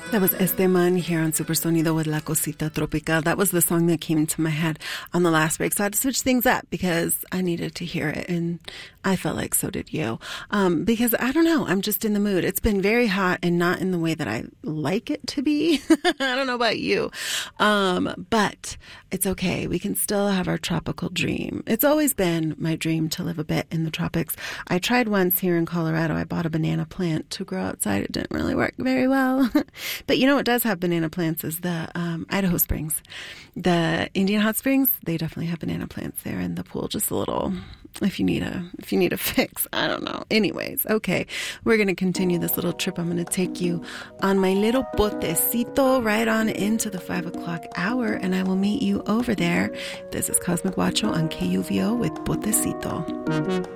That was Esteban here on Supersonido with La Cosita Tropical. That was the song that came to my head on the last break. So I had to switch things up because I needed to hear it. And I felt like so did you. Because I don't know, I'm just in the mood. It's been very hot and not in the way that I like it to be. I don't know about you. But it's okay. We can still have our tropical dream. It's always been my dream to live a bit in the tropics. I tried once here in Colorado. I bought a banana plant to grow outside. It didn't really work very well. But you know what does have banana plants is the Idaho Springs. The Indian Hot Springs, they definitely have banana plants there in the pool, just a little, if you need a fix. I don't know. Anyways, okay. We're going to continue this little trip. I'm going to take you on my little botecito right on into the 5 o'clock hour, and I will meet you over there. This is Cosmic Guacho on KUVO with Botecito.